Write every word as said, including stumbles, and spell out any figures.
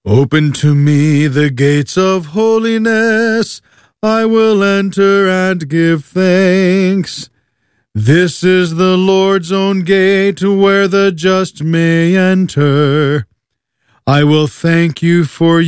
Open to me the gates of holiness. I will enter and give thanks. This is the Lord's own gate, where the just may enter. I will thank you for